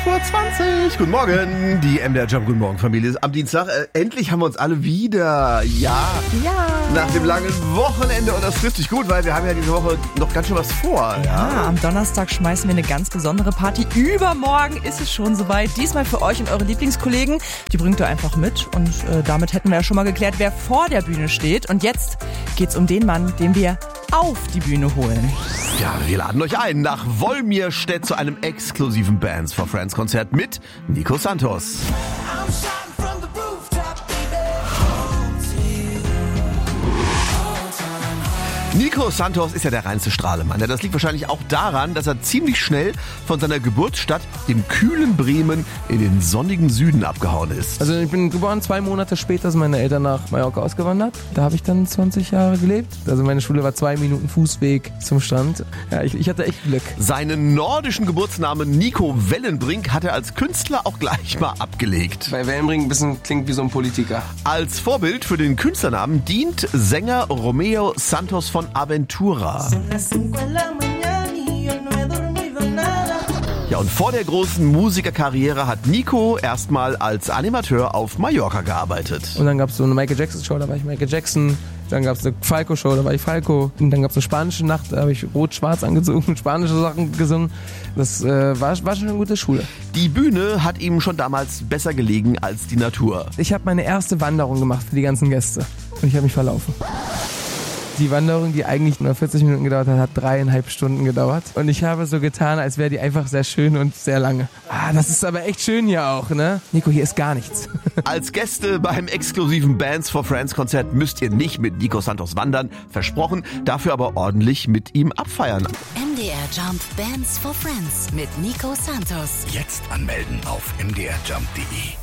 Vor 20. Guten Morgen, die MDR Jump Guten Morgen Familie. Am Dienstag, endlich haben wir uns alle wieder. Ja. Nach dem langen Wochenende und das trifft sich gut, weil wir haben ja diese Woche noch ganz schön was vor. Ja, am Donnerstag schmeißen wir eine ganz besondere Party. Übermorgen ist es schon soweit. Diesmal für euch und eure Lieblingskollegen. Die bringt ihr einfach mit und damit hätten wir ja schon mal geklärt, wer vor der Bühne steht. Und jetzt geht's um den Mann, den wir auf die Bühne holen. Ja, wir laden euch ein nach Wolmirstedt zu einem exklusiven Bands for Friends Konzert mit Nico Santos. Nico Santos ist ja der reinste Strahlemann. Das liegt wahrscheinlich auch daran, dass er ziemlich schnell von seiner Geburtsstadt, dem kühlen Bremen, in den sonnigen Süden abgehauen ist. Also ich bin geboren, 2 Monate später sind meine Eltern nach Mallorca ausgewandert. Da habe ich dann 20 Jahre gelebt. Also meine Schule war 2 Minuten Fußweg zum Strand. Ja, ich hatte echt Glück. Seinen nordischen Geburtsnamen Nico Wellenbrink hat er als Künstler auch gleich mal abgelegt. Bei Wellenbrink ein bisschen klingt wie so ein Politiker. Als Vorbild für den Künstlernamen dient Sänger Romeo Santos von Aventura. Ja, und vor der großen Musikerkarriere hat Nico erstmal als Animateur auf Mallorca gearbeitet. Und dann gab es so eine Michael Jackson Show, da war ich Michael Jackson. Dann gab es eine Falco Show, da war ich Falco. Und dann gab es eine spanische Nacht, da habe ich rot-schwarz angezogen und spanische Sachen gesungen. Das war schon eine gute Schule. Die Bühne hat ihm schon damals besser gelegen als die Natur. Ich habe meine erste Wanderung gemacht für die ganzen Gäste. Und ich habe mich verlaufen. Die Wanderung, die eigentlich nur 40 Minuten gedauert hat, hat 3,5 Stunden gedauert. Und ich habe so getan, als wäre die einfach sehr schön und sehr lange. Das ist aber echt schön hier auch, ne? Nico, hier ist gar nichts. Als Gäste beim exklusiven Bands for Friends Konzert müsst ihr nicht mit Nico Santos wandern, versprochen, dafür aber ordentlich mit ihm abfeiern. MDR Jump Bands for Friends mit Nico Santos. Jetzt anmelden auf mdrjump.de.